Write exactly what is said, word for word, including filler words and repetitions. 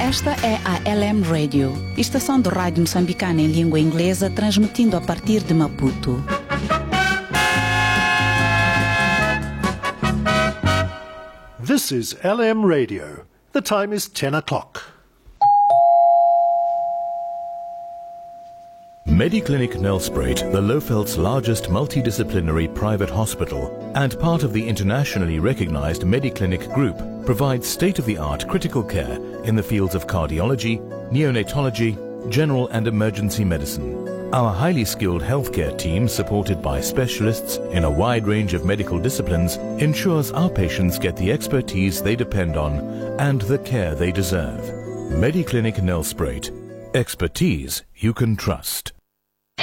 Esta é a L M Radio, estação de rádio moçambicana em língua inglesa, transmitindo a partir de Maputo. This is L M Radio. The time is ten o'clock. Mediclinic Nelspruit, the Lofeld's largest multidisciplinary private hospital and part of the internationally recognized Mediclinic Group, provides state-of-the-art critical care in the fields of cardiology, neonatology, general and emergency medicine. Our highly skilled healthcare team, supported by specialists in a wide range of medical disciplines, ensures our patients get the expertise they depend on and the care they deserve. Mediclinic Nelspruit. Expertise you can trust.